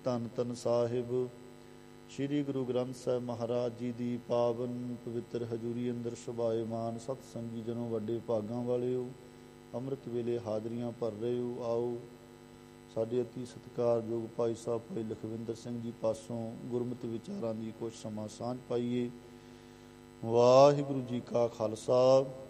ਧੰਨ ਧੰਨ ਸਾਹਿਬ ਸ਼੍ਰੀ ਗੁਰੂ ਗ੍ਰੰਥ ਸਾਹਿਬ ਮਹਾਰਾਜ ਜੀ ਦੀ ਪਾਵਨ ਪਵਿੱਤਰ ਹਜ਼ੂਰੀ ਅੰਦਰ ਸੁਭਾਏਮਾਨ ਸਤ ਸੰਗੀ ਜਨੋ ਵੱਡੇ ਭਾਗਾਂ ਵਾਲਿਓ, ਅੰਮ੍ਰਿਤ ਵੇਲੇ ਹਾਜ਼ਰੀਆਂ ਭਰ ਰਹੇ ਹੋ। ਆਓ ਸਾਡੇ ਅਤੀ ਸਤਿਕਾਰਯੋਗ ਭਾਈ ਸਾਹਿਬ ਭਾਈ ਲਖਵਿੰਦਰ ਸਿੰਘ ਜੀ ਪਾਸੋਂ ਗੁਰਮਤਿ ਵਿਚਾਰਾਂ ਦੀ ਕੁਛ ਸਮਾਂ ਸਾਂਝ ਪਾਈਏ। ਵਾਹਿਗੁਰੂ ਜੀ ਕਾ ਖਾਲਸਾ